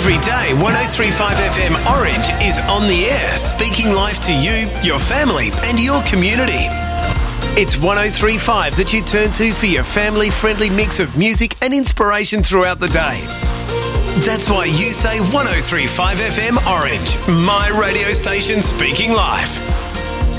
Every day, 103.5 FM Orange is on the air, speaking life to you, your family and your community. It's 103.5 that you turn to for your family-friendly mix of music and inspiration throughout the day. That's why you say 103.5 FM Orange, my radio station speaking life.